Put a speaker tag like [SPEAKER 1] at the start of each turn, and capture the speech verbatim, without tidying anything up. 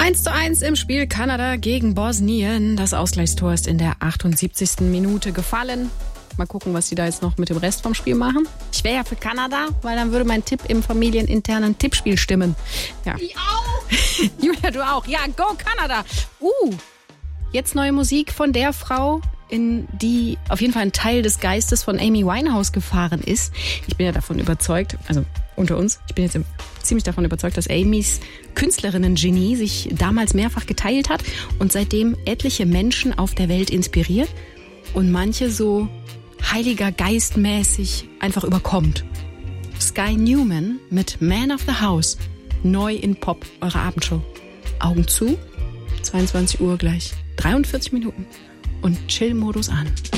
[SPEAKER 1] eins zu eins im Spiel Kanada gegen Bosnien. Das Ausgleichstor ist in der achtundsiebzigsten Minute gefallen. Mal gucken, was die da jetzt noch mit dem Rest vom Spiel machen. Ich wäre ja für Kanada, weil dann würde mein Tipp im familieninternen Tippspiel stimmen. Ja.
[SPEAKER 2] Ich auch.
[SPEAKER 1] Julia, du auch. Ja, go Kanada. Uh, jetzt neue Musik von der Frau, in die auf jeden Fall ein Teil des Geistes von Amy Winehouse gefahren ist. Ich bin ja davon überzeugt, also unter uns, ich bin jetzt ziemlich davon überzeugt, dass Amys Künstlerinnen-Genie sich damals mehrfach geteilt hat und seitdem etliche Menschen auf der Welt inspiriert und manche so heiliger Geistmäßig einfach überkommt. Sky Newman mit Man of the House, neu in Pop, eure Abendshow. Augen zu, zweiundzwanzig Uhr gleich, dreiundvierzig Minuten und Chill-Modus an.